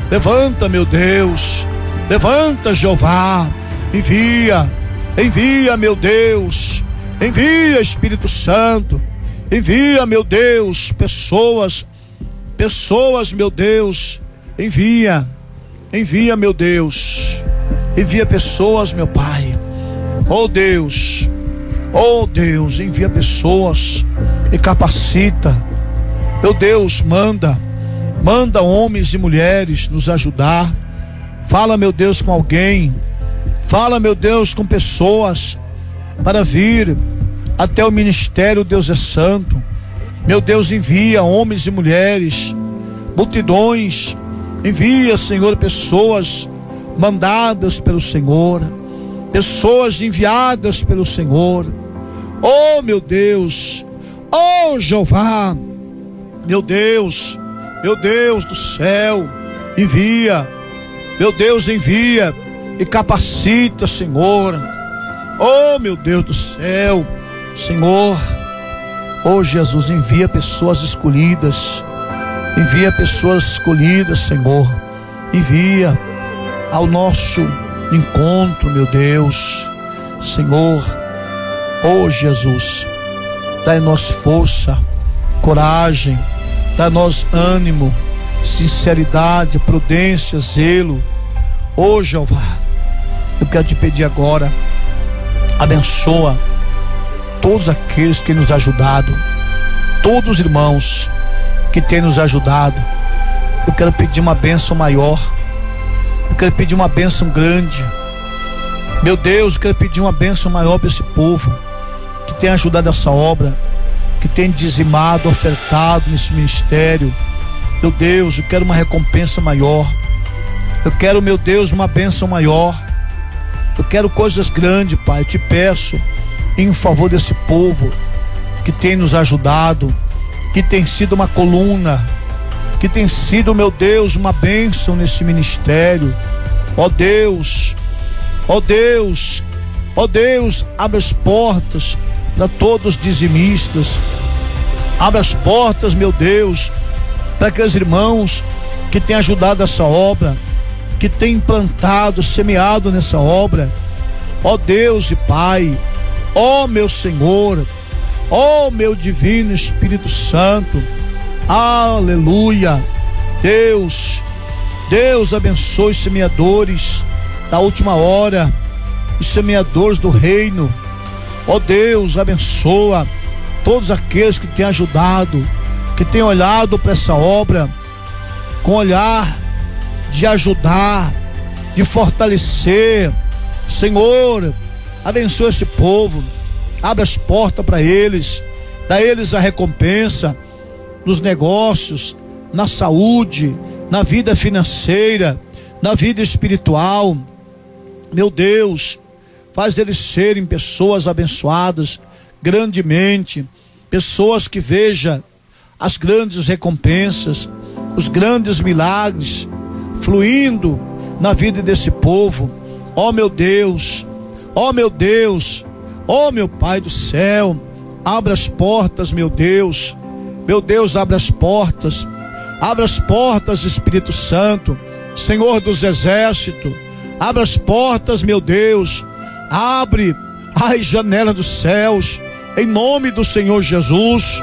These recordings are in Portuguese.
Levanta, meu Deus. Levanta, Jeová. Envia, meu Deus. Envia, Espírito Santo. Envia, meu Deus, pessoas, meu Deus. Envia, meu Deus. Envia pessoas, meu Pai. Oh Deus, envia pessoas e capacita. Meu Deus, manda homens e mulheres nos ajudar. Fala, meu Deus, com alguém. Fala, meu Deus, com pessoas para vir até o ministério Deus é Santo. Meu Deus, envia homens e mulheres, multidões. Envia, Senhor, pessoas mandadas pelo Senhor, pessoas enviadas pelo Senhor. Oh, meu Deus, oh, Jeová, meu Deus do céu, envia, meu Deus, envia e capacita, Senhor. Oh, meu Deus do céu, Senhor, oh Jesus, envia pessoas escolhidas, Senhor, envia ao nosso encontro, meu Deus, Senhor. Oh Jesus, dai-nos força, coragem, dai-nos ânimo, sinceridade, prudência, zelo. Oh Jeová, eu quero te pedir agora, abençoa todos aqueles que nos ajudado, todos os irmãos que têm nos ajudado. Eu quero pedir uma bênção maior, eu quero pedir uma bênção grande. Meu Deus, eu quero pedir uma bênção maior para esse povo que tem ajudado essa obra, que tem dizimado, ofertado nesse ministério. Meu Deus, eu quero uma recompensa maior. Eu quero, meu Deus, uma bênção maior. Eu quero coisas grandes, Pai. Eu te peço em favor desse povo que tem nos ajudado, que tem sido uma coluna, que tem sido, meu Deus, uma bênção nesse ministério. Ó Deus, ó Deus, ó Deus, abre as portas para todos os dizimistas. Abre as portas, meu Deus, para aqueles irmãos que têm ajudado essa obra, que têm implantado, semeado nessa obra. Ó Deus e Pai, ó meu Senhor, ó meu divino Espírito Santo, aleluia. Deus abençoe os semeadores da última hora, os semeadores do reino. Ó Deus, abençoa todos aqueles que têm ajudado, que têm olhado para essa obra com olhar de ajudar, de fortalecer. Senhor, abençoa esse povo, abre as portas para eles, dá a eles a recompensa nos negócios, na saúde, na vida financeira, na vida espiritual. Meu Deus, faz deles serem pessoas abençoadas grandemente, pessoas que vejam as grandes recompensas, os grandes milagres fluindo na vida desse povo. Ó meu Deus, ó meu Deus, ó meu Pai do céu, abre as portas, meu Deus, abre as portas, Espírito Santo, Senhor dos exércitos, abre as portas, meu Deus, abre as janelas dos céus, em nome do Senhor Jesus.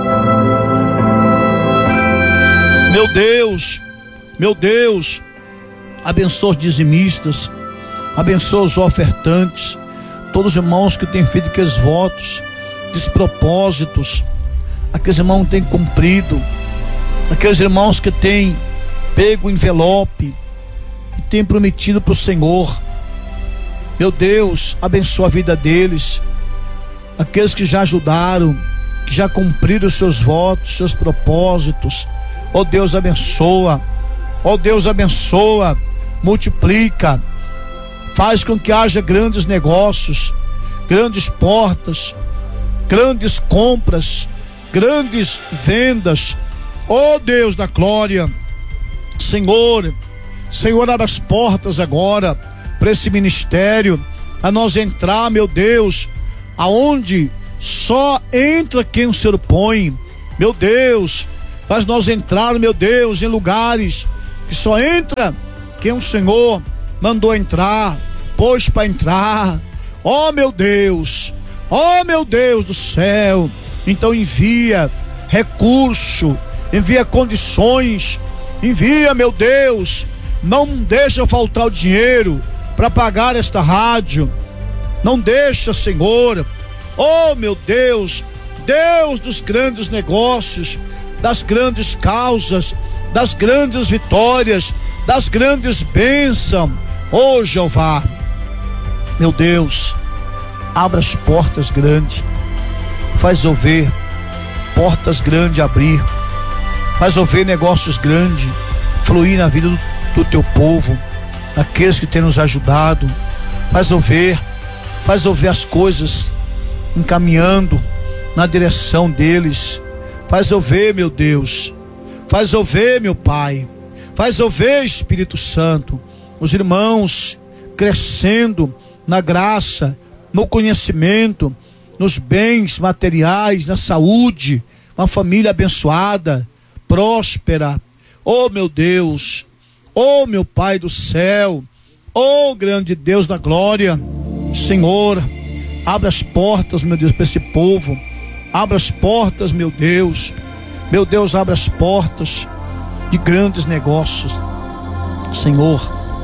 Meu Deus, abençoa os dizimistas, abençoa os ofertantes, todos os irmãos que têm feito aqueles votos despropósitos, aqueles irmãos que têm cumprido, aqueles irmãos que têm pego o envelope e têm prometido para o Senhor. Meu Deus, abençoa a vida deles, aqueles que já ajudaram, que já cumpriram os seus votos, seus propósitos. Ó Deus, abençoa, multiplica, faz com que haja grandes negócios, grandes portas, grandes compras, grandes vendas. Ó Deus da glória, Senhor, abre as portas agora para esse ministério, a nós entrar, meu Deus, aonde só entra quem o Senhor põe. Meu Deus, faz nós entrar, meu Deus, em lugares que só entra quem o Senhor mandou entrar, pôs para entrar. Ó meu Deus do céu, então envia recurso, envia condições, envia, meu Deus, não deixa faltar o dinheiro para pagar esta rádio, não deixa, Senhor. Oh meu Deus, Deus dos grandes negócios, das grandes causas, das grandes vitórias, das grandes bênçãos. Oh Jeová, meu Deus, abra as portas grandes, faz ouvir portas grandes abrir, faz ouvir negócios grandes fluir na vida do teu povo, daqueles que têm nos ajudado. Faz ouvir as coisas encaminhando na direção deles. Faz ouvir, meu Deus, faz ouvir, meu Pai, faz ouvir, Espírito Santo, os irmãos crescendo na graça, no conhecimento, nos bens materiais, na saúde, uma família abençoada, próspera. Oh meu Deus, oh meu Pai do céu, oh grande Deus da glória, Senhor, abre as portas, meu Deus, para esse povo. Abra as portas, meu Deus, abre as portas de grandes negócios, Senhor.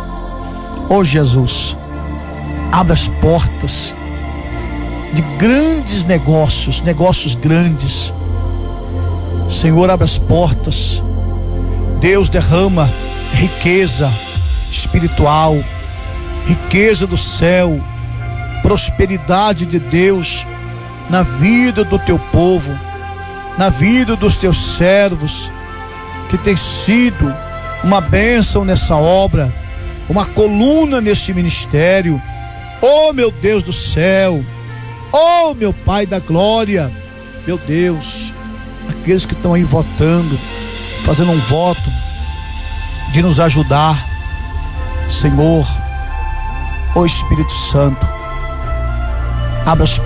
Oh Jesus, abre as portas de grandes negócios, negócios grandes, Senhor. Abre as portas, Deus, derrama riqueza espiritual, riqueza do céu, prosperidade de Deus na vida do teu povo, na vida dos teus servos, que tem sido uma bênção nessa obra, uma coluna neste ministério. Oh meu Deus do céu, oh meu Pai da glória, meu Deus, aqueles que estão aí votando, fazendo um voto de nos ajudar, Senhor, oh Espírito Santo, abra as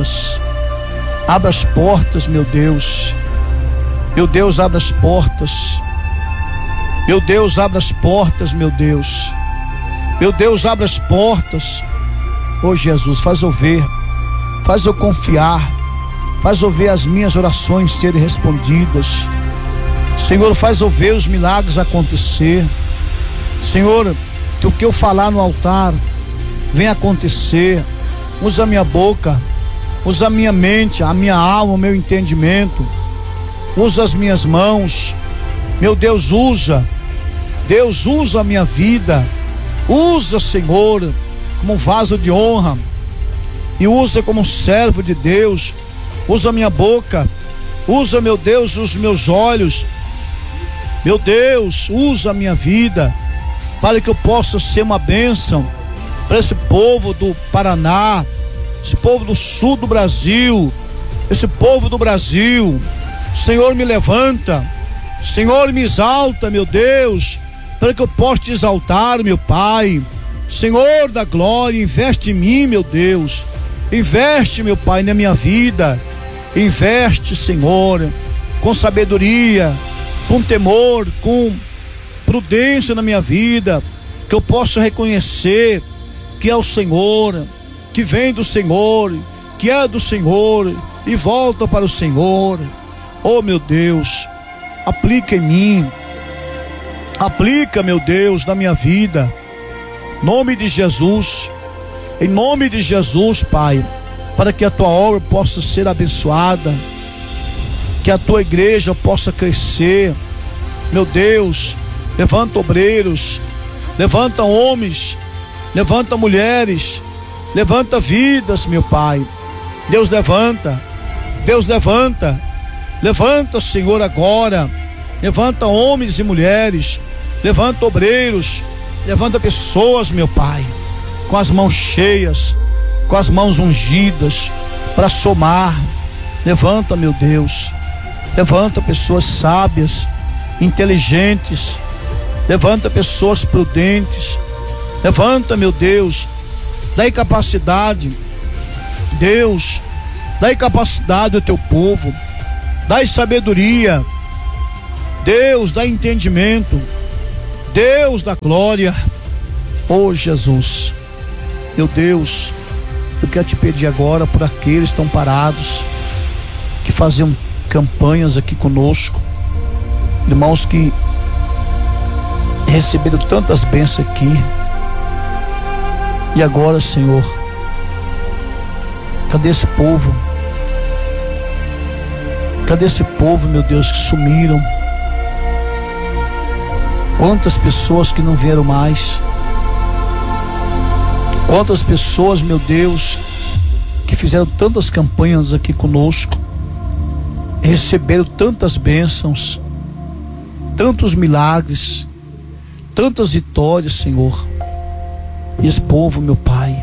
portas, meu Deus, abre as portas, meu Deus, abre as portas, meu Deus, abre as portas. Oh Jesus, faz ouvir, faz eu confiar, faz ouvir as minhas orações serem respondidas, Senhor. Faz ouvir os milagres acontecer, Senhor, que o que eu falar no altar venha acontecer. Usa a minha boca, usa a minha mente, a minha alma, o meu entendimento, usa as minhas mãos, meu Deus, usa a minha vida, usa, Senhor, como vaso de honra, e usa como servo de Deus. Usa a minha boca, usa, meu Deus, os meus olhos, meu Deus, usa a minha vida, para que eu possa ser uma bênção para esse povo do Paraná, esse povo do sul do Brasil, esse povo do Brasil. Senhor, me levanta, Senhor, me exalta, meu Deus, para que eu possa te exaltar, meu Pai. Senhor da glória, investe em mim, meu Deus, investe, meu Pai, na minha vida, investe, Senhor, com sabedoria, com temor, com prudência na minha vida, que eu possa reconhecer que é o Senhor, que vem do Senhor, que é do Senhor e volta para o Senhor. Oh meu Deus, aplica em mim, aplica, meu Deus, na minha vida, nome de Jesus, em nome de Jesus, Pai, para que a tua obra possa ser abençoada, que a tua igreja possa crescer. Meu Deus, levanta obreiros, levanta homens, levanta mulheres, levanta vidas, meu Pai. Deus levanta, levanta, Senhor, agora, levanta homens e mulheres, levanta obreiros, levanta pessoas, meu Pai, com as mãos cheias, com as mãos ungidas, para somar. Levanta, meu Deus, levanta pessoas sábias, inteligentes, levanta pessoas prudentes, levanta, meu Deus, dai capacidade, Deus, dai capacidade ao teu povo, dai sabedoria, Deus, dai entendimento, Deus da glória, oh Jesus, meu Deus, eu quero te pedir agora por aqueles que estão parados, que faziam campanhas aqui conosco, irmãos que receberam tantas bênçãos aqui, e agora, Senhor, cadê esse povo? Cadê esse povo, meu Deus, que sumiram? Quantas pessoas que não vieram mais? Quantas pessoas, meu Deus, que fizeram tantas campanhas aqui conosco, receberam tantas bênçãos, tantos milagres, tantas vitórias, Senhor. E esse povo, meu Pai,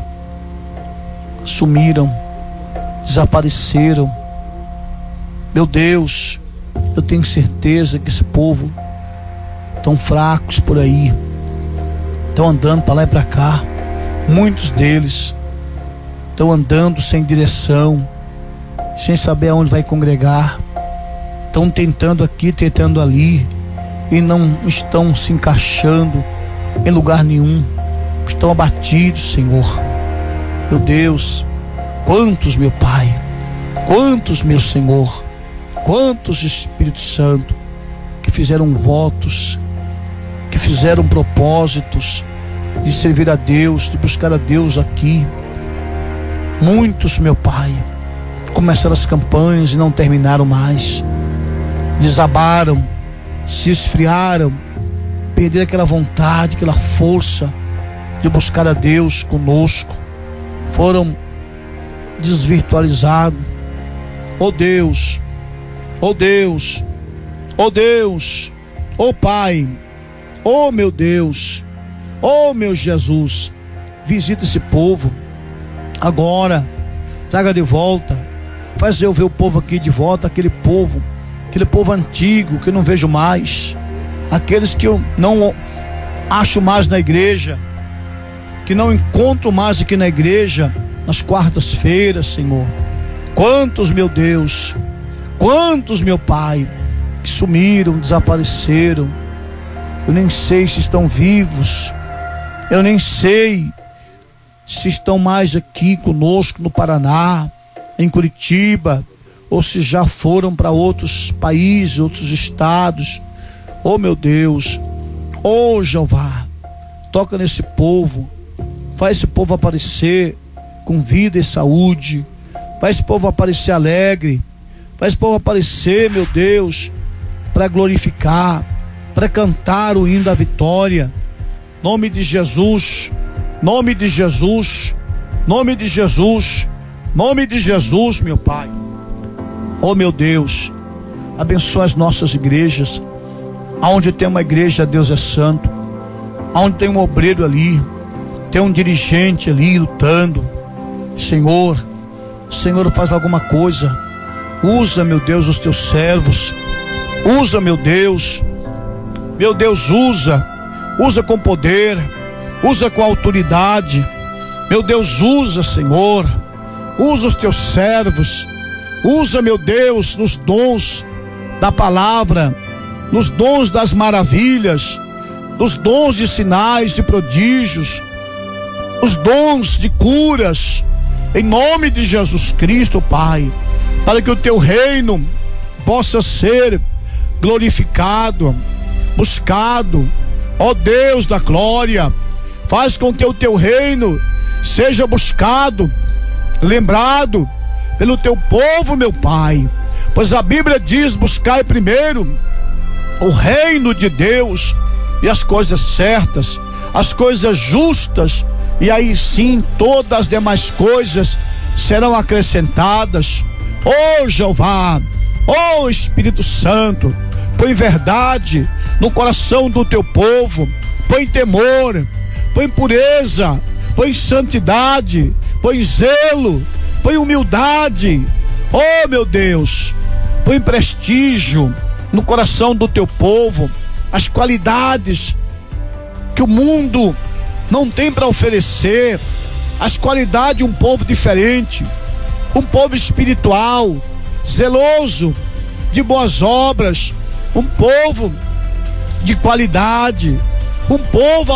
sumiram, desapareceram. Meu Deus, eu tenho certeza que esse povo tão fracos por aí, estão andando para lá e para cá. Muitos deles estão andando sem direção, sem saber aonde vai congregar, estão tentando aqui, tentando ali, e não estão se encaixando em lugar nenhum, estão abatidos, Senhor. Meu Deus, quantos, meu Pai, quantos, meu Senhor, quantos, Espírito Santo, que fizeram votos, que fizeram propósitos de servir a Deus, de buscar a Deus aqui. Muitos, meu Pai, começaram as campanhas e não terminaram mais, desabaram, se esfriaram, perderam aquela vontade, aquela força de buscar a Deus conosco, foram desvirtualizados. Oh Deus, oh Deus, oh Deus, oh Pai, oh meu Deus, oh meu Jesus, visita esse povo agora, traga de volta, faz eu ver o povo aqui de volta, aquele povo antigo que eu não vejo mais, aqueles que eu não acho mais na igreja, que não encontro mais aqui na igreja, nas quartas-feiras, Senhor. Quantos, meu Deus, quantos, meu Pai, que sumiram, desapareceram. Eu nem sei se estão vivos, eu nem sei se estão mais aqui conosco no Paraná, em Curitiba, ou se já foram para outros países, outros estados. Oh meu Deus, oh Jeová, toca nesse povo, faz esse povo aparecer com vida e saúde, faz esse povo aparecer alegre, faz esse povo aparecer, meu Deus, para glorificar, para cantar o hino da vitória. Nome de Jesus, nome de Jesus, nome de Jesus, nome de Jesus, meu Pai. Oh meu Deus, abençoa as nossas igrejas, aonde tem uma igreja, Deus é santo, aonde tem um obreiro ali, tem um dirigente ali lutando. Senhor, faz alguma coisa, usa, meu Deus, os teus servos, usa, meu Deus, usa com poder, usa com autoridade, meu Deus, usa, Senhor, usa os teus servos, usa, meu Deus, nos dons da palavra, nos dons das maravilhas, nos dons de sinais, de prodígios, os dons de curas, em nome de Jesus Cristo, Pai, para que o teu reino possa ser glorificado, buscado. Ó Deus da glória, faz com que o teu reino seja buscado, lembrado pelo teu povo, meu Pai, pois a Bíblia diz: buscai primeiro o reino de Deus e as coisas certas, as coisas justas, e aí sim todas as demais coisas serão acrescentadas. Oh Jeová, oh Espírito Santo, põe verdade no coração do teu povo, põe temor, põe pureza, põe santidade, põe zelo, põe humildade. Oh meu Deus, põe prestígio no coração do teu povo, as qualidades que o mundo não tem para oferecer, as qualidades de um povo diferente, um povo espiritual, zeloso, de boas obras, um povo de qualidade. um povo